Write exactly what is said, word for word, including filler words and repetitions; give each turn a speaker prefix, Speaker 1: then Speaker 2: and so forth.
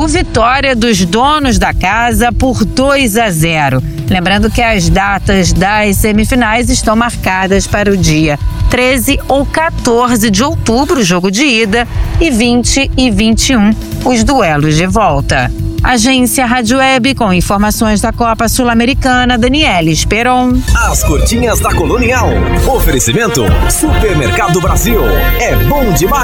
Speaker 1: vitória dos donos da casa por dois a zero. Lembrando que as datas das semifinais estão marcadas para o dia treze ou quatorze de outubro, jogo de ida, e vinte e vinte e um, os duelos de volta. Agência Rádio Web com informações da Copa Sul-Americana, Daniela Esperon.
Speaker 2: As curtinhas da Colonial. Oferecimento Supermercado Brasil. É bom demais.